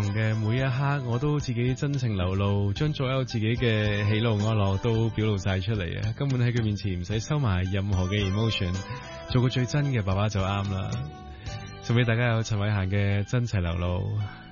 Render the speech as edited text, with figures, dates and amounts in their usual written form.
嘅每一刻，我都自己真情流露，將所有自己嘅喜怒哀樂都表露晒出嚟啊！根本喺佢面前唔使收埋任何嘅 emotion， 做個最真嘅爸爸就啱啦。送俾大家有陳慧嫻嘅真情流露。